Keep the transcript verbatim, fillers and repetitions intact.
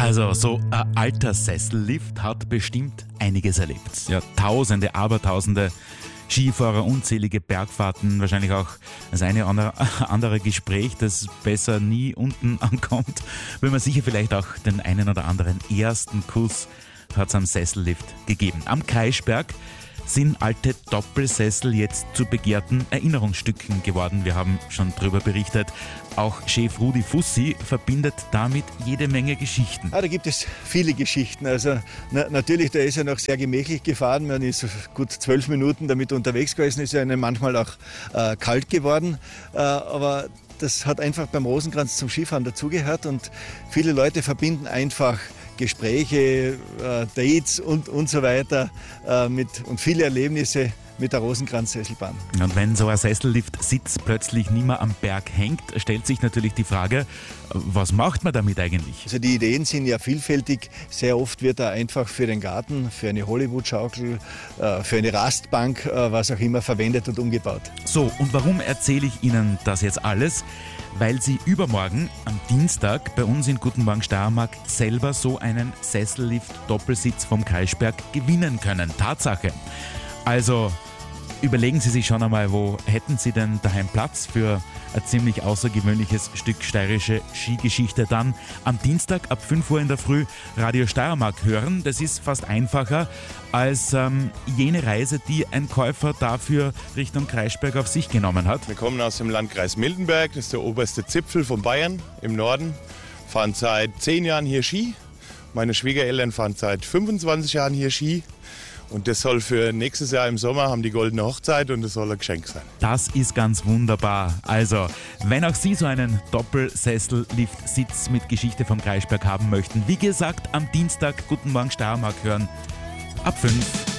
Also so ein alter Sessellift hat bestimmt einiges erlebt. Ja, tausende, abertausende Skifahrer, unzählige Bergfahrten, wahrscheinlich auch das eine oder andere Gespräch, das besser nie unten ankommt. Wenn man sicher vielleicht auch den einen oder anderen ersten Kuss hat es am Sessellift gegeben. Am Kreischberg sind alte Doppelsessel jetzt zu begehrten Erinnerungsstücken geworden. Wir haben schon darüber berichtet. Auch Chef Rudi Fussi verbindet damit jede Menge Geschichten. Ah, da gibt es viele Geschichten. Also na, natürlich, da ist er noch sehr gemächlich gefahren. Man ist gut zwölf Minuten damit unterwegs gewesen. Ist ja einem manchmal auch äh, kalt geworden. Äh, aber das hat einfach beim Rosenkranz zum Skifahren dazugehört. Und viele Leute verbinden einfach Gespräche, äh, Dates und, und so weiter äh, mit, und viele Erlebnisse mit der Rosenkranz-Sesselbahn. Und wenn so ein Sessellift-Sitz plötzlich nicht mehr am Berg hängt, stellt sich natürlich die Frage, was macht man damit eigentlich? Also die Ideen sind ja vielfältig. Sehr oft wird er einfach für den Garten, für eine Hollywood-Schaukel, äh, für eine Rastbank, äh, was auch immer, verwendet und umgebaut. So, und warum erzähle ich Ihnen das jetzt alles? Weil Sie übermorgen am Dienstag bei uns in Guten Morgen Steiermark selber so einen Sessellift-Doppelsitz vom Kreischberg gewinnen können. Tatsache. Also überlegen Sie sich schon einmal, wo hätten Sie denn daheim Platz für ein ziemlich außergewöhnliches Stück steirische Skigeschichte. Dann am Dienstag ab fünf Uhr in der Früh Radio Steiermark hören. Das ist fast einfacher als ähm, jene Reise, die ein Käufer dafür Richtung Kreischberg auf sich genommen hat. Wir kommen aus dem Landkreis Miltenberg, das ist der oberste Zipfel von Bayern im Norden. Fahren seit zehn Jahren hier Ski. Meine Schwiegereltern fahren seit fünfundzwanzig Jahren hier Ski. Und das soll für nächstes Jahr im Sommer haben die goldene Hochzeit und das soll ein Geschenk sein. Das ist ganz wunderbar. Also, wenn auch Sie so einen Doppelsessel-Lift-Sitz mit Geschichte vom Kreischberg haben möchten, wie gesagt, am Dienstag Guten Morgen Steiermark hören ab fünf.